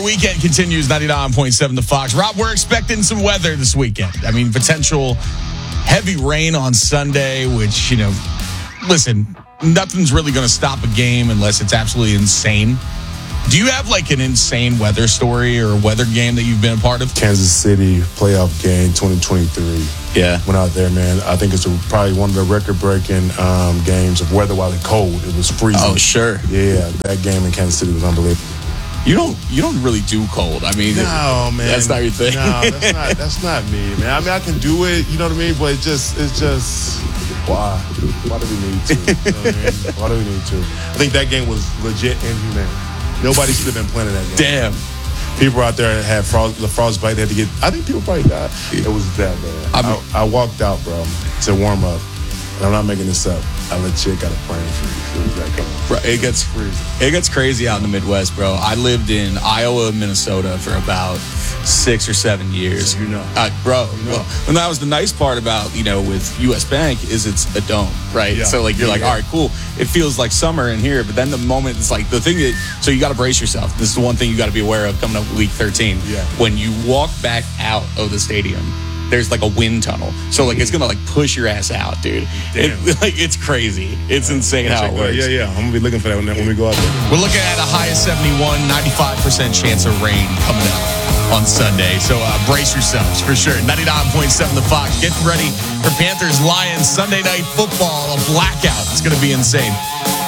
weekend continues, 99.7 The Fox. Rob, we're expecting some weather this weekend. I mean, potential heavy rain on Sunday, which, listen, nothing's really going to stop a game unless it's absolutely insane. Do you have like an insane weather story or weather game that you've been a part of? Kansas City playoff game 2023. Yeah. Went out there, man. I think it's probably one of the record-breaking games of weather while it's cold. It was freezing. Oh, sure. Yeah, that game in Kansas City was unbelievable. You don't really do cold. I mean, no, man. That's not your thing. No, that's not me, man. I mean, I can do it, you know what I mean? But it's just why? Why do we need to? You know what I mean? Why do we need to? I think that game was legit inhumane. Nobody should have been playing that game. Damn. People out there had the frostbite. They had to get. I think people probably died. It was that bad. I walked out, bro, to warm up. And I'm not making this up. I let chick out of playing free. It was that cold. Bro, it gets crazy out in the Midwest, bro. I lived in Iowa, Minnesota for about 6 or 7 years. So Well, and that was the nice part about, with US Bank is it's a dome, right? Yeah. So like you're like, all right, cool. It feels like summer in here, but then the moment it's like the thing so you got to brace yourself. This is the one thing you got to be aware of coming up week 13. Yeah. When you walk back out of the stadium, there's like a wind tunnel. So like it's gonna like push your ass out, dude. It's crazy. It's insane how it works. Yeah. I'm gonna be looking for that when we go out there. We're looking at a high of 71, 95% chance of rain coming up on Sunday. So brace yourselves for sure. 99.7 The Fox. Getting ready for Panthers Lions Sunday night football, a blackout. It's gonna be insane.